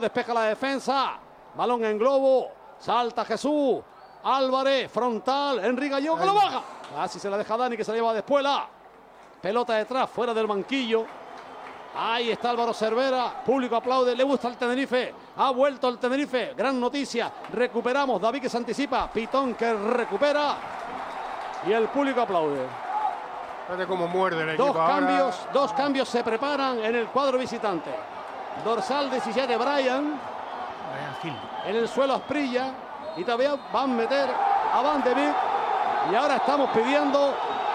Despeja la defensa. Balón en globo. Salta Jesús. Álvarez, frontal. Henry Gallego que lo baja. Así se la deja Dani, que se la lleva después. Pelota detrás, fuera del banquillo. Ahí está Álvaro Cervera. Público aplaude. Le gusta el Tenerife. Ha vuelto el Tenerife. Gran noticia. Recuperamos. David que se anticipa. Pitón que recupera. Y el público aplaude. Fíjate cómo muerde el equipo. Dos cambios se preparan en el cuadro visitante. Dorsal 17, Brian Gil. En el suelo Asprilla. Y todavía van a meter a Van de Beek. Y ahora estamos pidiendo.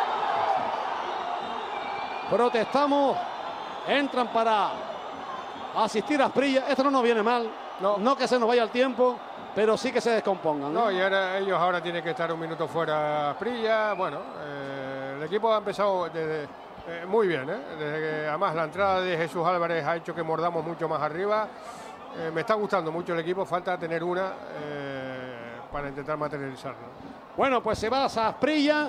Protestamos. Entran para asistir a Asprilla. Esto no nos viene mal. No que se nos vaya el tiempo, pero sí que se descompongan. No, y ahora ellos tienen que estar un minuto fuera Asprilla. Bueno, el equipo ha empezado desde, muy bien, desde que además la entrada de Jesús Álvarez ha hecho que mordamos mucho más arriba. Me está gustando mucho el equipo, falta tener una para intentar materializarlo. Bueno, pues se va a Asprilla.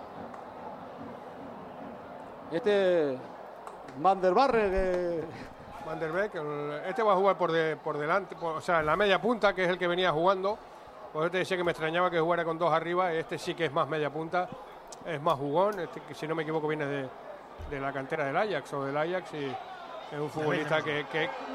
Van der Barre. Van der Beek, este va a jugar por delante, o sea, en la media punta, que es el que venía jugando. Pues yo te decía que me extrañaba que jugara con dos arriba. Este sí que es más media punta, es más jugón. Que si no me equivoco viene de la cantera del Ajax o del Ajax, y es un futbolista que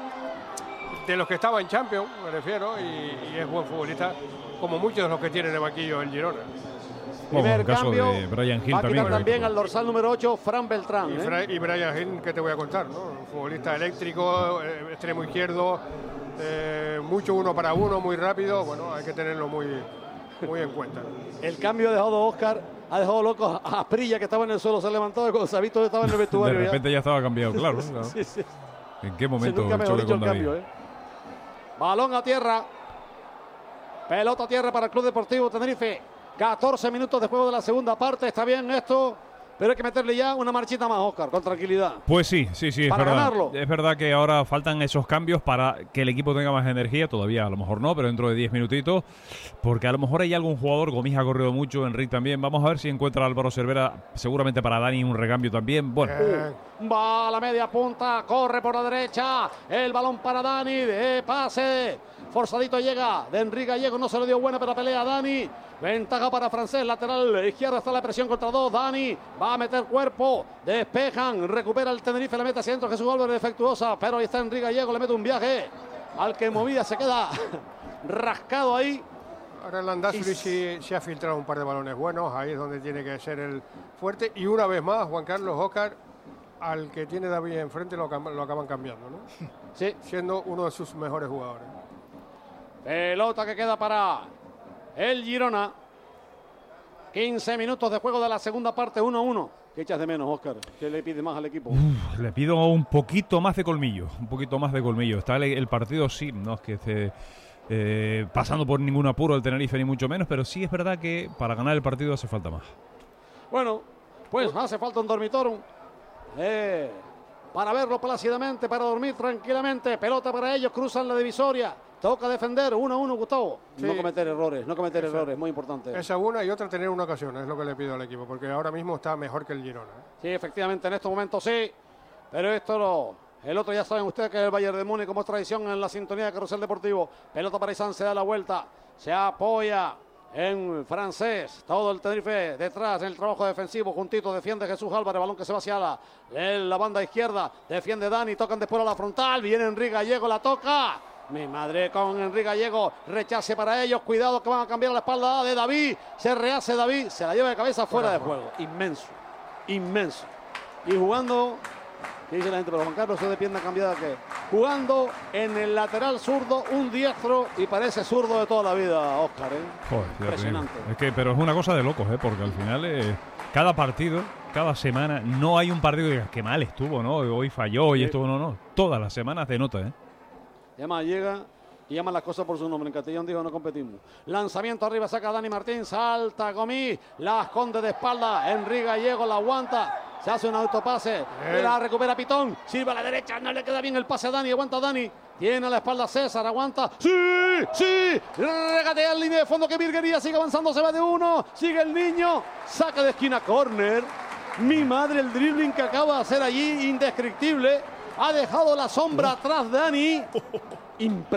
de los que estaba en Champions, me refiero, y es buen futbolista, como muchos de los que tienen el banquillo el Girona. Primer caso cambio, de Brian Hill va a quitar también al el dorsal número 8, Fran Beltrán. Y Brian Hill, ¿qué te voy a contar? ¿No? Un futbolista eléctrico, extremo izquierdo, mucho uno para uno, muy rápido. Bueno, hay que tenerlo muy en cuenta. El cambio ha dejado Óscar, ha dejado loco a Asprilla, que estaba en el suelo, se levantó de cuando se ha visto que estaba en el vestuario. De repente ya estaba cambiado, claro. Sí. ¿En qué momento nunca mejor dicho el David? cambio, Balón a tierra. Pelota a tierra para el Club Deportivo Tenerife. 14 minutos de juego de la segunda parte. Está bien esto, pero hay que meterle ya una marchita más, Óscar, con tranquilidad. Pues sí, es para verdad. ganarlo. Es verdad que ahora faltan esos cambios para que el equipo tenga más energía. Todavía a lo mejor no, pero dentro de 10 minutitos. Porque a lo mejor hay algún jugador. Gomis ha corrido mucho, Enrique también. Vamos a ver si encuentra a Álvaro Cervera. Seguramente para Dani un recambio también. Bueno. Va a la media punta, corre por la derecha. El balón para Dani, de pase. Forzadito llega de Henry Gallego, no se le dio buena, pero pelea Dani. Ventaja para Francés, lateral izquierda, está la presión contra dos. Dani va a meter cuerpo, despejan, recupera el Tenerife, la mete hacia adentro Jesús Álvarez, defectuosa, pero ahí está Henry Gallego, le mete un viaje al que movía, se queda rascado ahí. Ahora el Landázuri sí ha filtrado un par de balones buenos, ahí es donde tiene que ser el fuerte. Y una vez más, Juan Carlos, Óscar, al que tiene David enfrente lo acaban cambiando, ¿no? Sí. Siendo uno de sus mejores jugadores. Pelota que queda para el Girona. 15 minutos de juego de la segunda parte, 1-1. ¿Qué echas de menos, Óscar? ¿Qué le pide más al equipo? Le pido un poquito más de colmillo. Está el partido, sí, no es que esté pasando por ningún apuro el Tenerife, ni mucho menos, pero sí es verdad que para ganar el partido hace falta más. Bueno, pues hace falta un dormitorio. Para verlo plácidamente, para dormir tranquilamente. Pelota para ellos, cruzan la divisoria. Toca defender, 1-1, Gustavo. Sí. No cometer errores, muy importante. Esa una y otra tener una ocasión, es lo que le pido al equipo, porque ahora mismo está mejor que el Girona. Sí, efectivamente, en estos momentos sí. Pero esto no. El otro ya saben ustedes que es el Bayern de Múnich, como es tradición en la sintonía de Carrusel Deportivo. Pelota para Izán, se da la vuelta, se apoya en Francés. Todo el Tenerife detrás en el trabajo defensivo, juntito, defiende Jesús Álvarez, balón que se va hacia la banda izquierda, defiende Dani, tocan después a la frontal, viene Henry Gallego, la toca. Mi madre con Henry Gallego, rechace para ellos, cuidado que van a cambiar la espalda de David, se rehace David, se la lleva de cabeza fuera de juego, inmenso. Y jugando, ¿qué dice la gente? Pero Juan Carlos, eso de pierna cambiada, que jugando en el lateral zurdo, un diestro, y parece zurdo de toda la vida, Óscar, Joder, impresionante. Pero es una cosa de locos, porque al final cada partido, cada semana, no hay un partido que digas que mal estuvo, ¿no? Hoy falló y esto no. Todas las semanas de nota, Y además llega y llama las cosas por su nombre. En Castellón digo, no competimos. Lanzamiento arriba, saca Dani Martín, salta Gomis, la esconde de espalda, Henry Gallego la aguanta, se hace un autopase, la recupera Pitón, sirve a la derecha, no le queda bien el pase a Dani, aguanta Dani, tiene a la espalda César, aguanta, sí, regatea en línea de fondo, que virguería, sigue avanzando, se va de uno, sigue el niño, saca de esquina, córner. Mi madre, el dribbling que acaba de hacer allí, indescriptible. Ha dejado la sombra atrás Dani. impresionante.